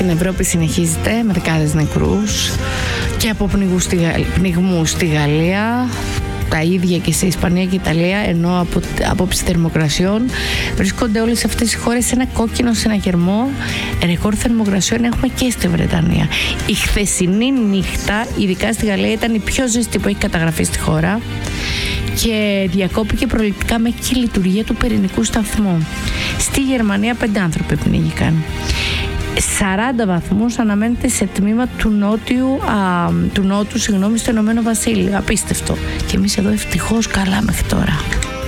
στην Ευρώπη συνεχίζεται με δεκάδες νεκρούς και από πνιγμούς στη Γαλλία, τα ίδια και σε Ισπανία και Ιταλία, ενώ από άποψη θερμοκρασιών βρίσκονται όλες αυτές οι χώρες σε ένα κόκκινο συναγερμό. Ρεκόρ θερμοκρασιών έχουμε και στη Βρετανία. Η χθεσινή νύχτα, ειδικά στη Γαλλία, ήταν η πιο ζεστή που έχει καταγραφεί στη χώρα και διακόπηκε προληπτικά μέχρι και η λειτουργία του πυρηνικού σταθμού. Στη Γερμανία 5 άνθρωποι πνίγηκαν. 40 βαθμούς αναμένεται σε τμήμα του νότου, στο Ηνωμένο Βασίλειο. Απίστευτο. Και εμείς εδώ ευτυχώς καλά μέχρι τώρα.